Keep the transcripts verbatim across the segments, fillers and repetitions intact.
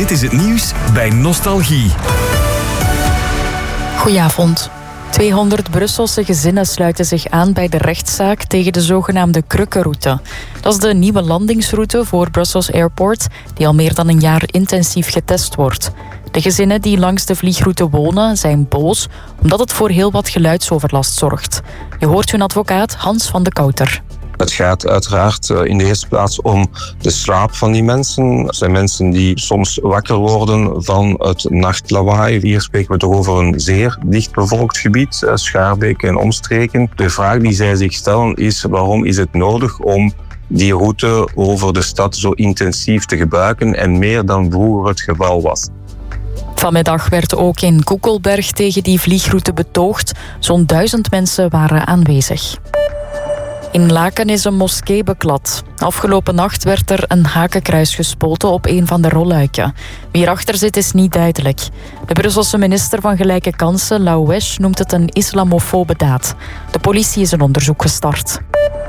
Dit is het nieuws bij Nostalgie. Goedenavond. tweehonderd Brusselse gezinnen sluiten zich aan bij de rechtszaak tegen de zogenaamde Krukkenroute. Dat is de nieuwe landingsroute voor Brussels Airport, die al meer dan een jaar intensief getest wordt. De gezinnen die langs de vliegroute wonen zijn boos, omdat het voor heel wat geluidsoverlast zorgt. Je hoort hun advocaat Hans van de Kouter. Het gaat uiteraard in de eerste plaats om de slaap van die mensen. Er zijn mensen die soms wakker worden van het nachtlawaai. Hier spreken we toch over een zeer dichtbevolkt gebied, Schaarbeek en omstreken. De vraag die zij zich stellen is: waarom is het nodig om die route over de stad zo intensief te gebruiken en meer dan vroeger het geval was? Vanmiddag werd ook in Koekelberg tegen die vliegroute betoogd. Zo'n duizend mensen waren aanwezig. In Laken is een moskee beklad. Afgelopen nacht werd er een hakenkruis gespoten op een van de rolluiken. Wie erachter zit is niet duidelijk. De Brusselse minister van Gelijke Kansen, Louwes, noemt het een islamofobe daad. De politie is een onderzoek gestart.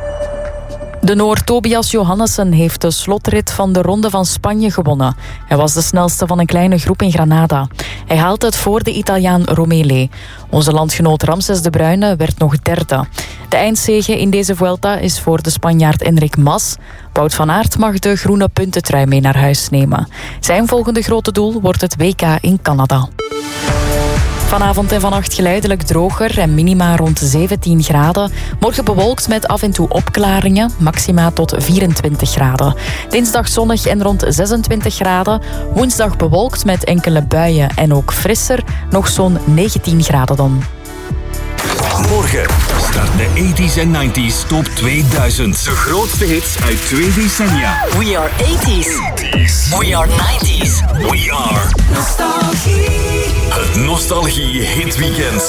De Noor Tobias Johannessen heeft de slotrit van de Ronde van Spanje gewonnen. Hij was de snelste van een kleine groep in Granada. Hij haalt het voor de Italiaan Romele. Onze landgenoot Ramses de Bruyne werd nog derde. De eindzege in deze Vuelta is voor de Spanjaard Enric Mas. Wout van Aert mag de groene puntentrui mee naar huis nemen. Zijn volgende grote doel wordt het W K in Canada. Vanavond en vannacht geleidelijk droger en minima rond zeventien graden. Morgen bewolkt met af en toe opklaringen, maxima tot vierentwintig graden. Dinsdag zonnig en rond zesentwintig graden. Woensdag bewolkt met enkele buien en ook frisser, nog zo'n negentien graden dan. Morgen start de tachtiger en negentiger top tweeduizend. De grootste hits uit twee decennia. We are eighties. We are nineties. We are Nostalgie. het Nostalgie Hitweekend.